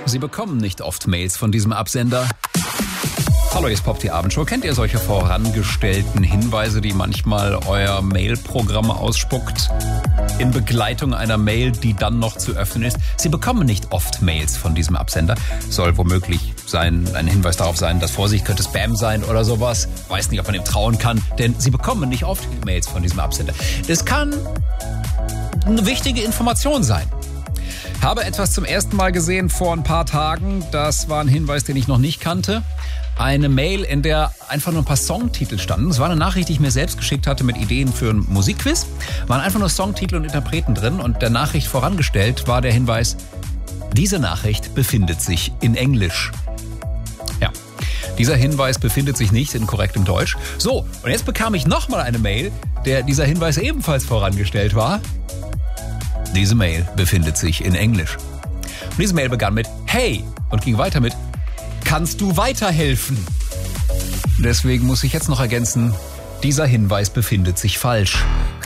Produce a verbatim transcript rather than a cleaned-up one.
Sie bekommen nicht oft Mails von diesem Absender. Hallo, hier ist Pop, die Abendshow. Kennt ihr solche vorangestellten Hinweise, die manchmal euer Mailprogramm ausspuckt? In Begleitung einer Mail, die dann noch zu öffnen ist. Sie bekommen nicht oft Mails von diesem Absender. Soll womöglich sein, ein Hinweis darauf sein, dass Vorsicht, könnte Spam sein oder sowas. Weiß nicht, ob man ihm trauen kann, denn Sie bekommen nicht oft Mails von diesem Absender. Das kann eine wichtige Information sein. Habe etwas zum ersten Mal gesehen vor ein paar Tagen. Das war ein Hinweis, den ich noch nicht kannte. Eine Mail, in der einfach nur ein paar Songtitel standen. Es war eine Nachricht, die ich mir selbst geschickt hatte mit Ideen für ein Musikquiz. Waren einfach nur Songtitel und Interpreten drin. Und der Nachricht vorangestellt war der Hinweis, diese Nachricht befindet sich in Englisch. Ja, dieser Hinweis befindet sich nicht in korrektem Deutsch. So, und jetzt bekam ich nochmal eine Mail, der dieser Hinweis ebenfalls vorangestellt war. Diese Mail befindet sich in Englisch. Und diese Mail begann mit Hey und ging weiter mit Kannst du weiterhelfen? Deswegen muss ich jetzt noch ergänzen, dieser Hinweis befindet sich falsch.